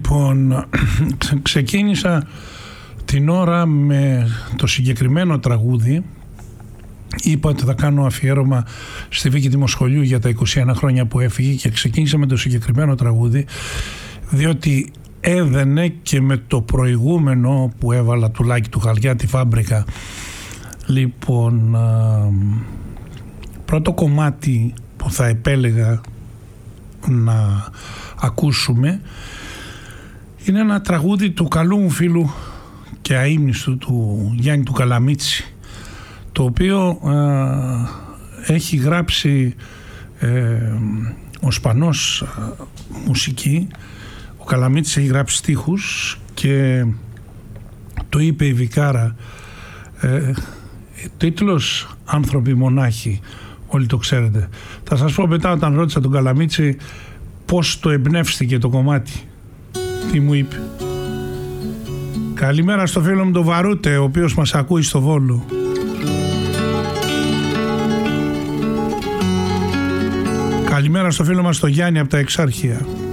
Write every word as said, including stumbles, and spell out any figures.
Λοιπόν, ξεκίνησα την ώρα με το συγκεκριμένο τραγούδι. Είπα ότι θα κάνω αφιέρωμα στη Βίκη Δημοσχολιού για τα είκοσι ένα χρόνια που έφυγε και ξεκίνησα με το συγκεκριμένο τραγούδι διότι έδαινε και με το προηγούμενο που έβαλα του Λάκη του Χαλιά, τη Φάμπρικα. Λοιπόν, α, πρώτο κομμάτι που θα επέλεγα να ακούσουμε είναι ένα τραγούδι του καλού μου φίλου και αείμνηστου του Γιάννη του Καλαμίτση, το οποίο α, έχει γράψει ε, ο Σπανός α, μουσική. Ο Καλαμίτης έχει γράψει στίχους και το είπε η Βικάρα. ε, τίτλος «Άνθρωποι μονάχοι», όλοι το ξέρετε. Θα σας πω μετά, όταν ρώτησα τον Καλαμίτση πώς το εμπνεύστηκε το κομμάτι, τι μου είπε. Καλημέρα στο φίλο μου τον Βαρούτε, ο οποίος μας ακούει στο Βόλο. Καλημέρα στο φίλο μας το Γιάννη από τα Εξάρχεια.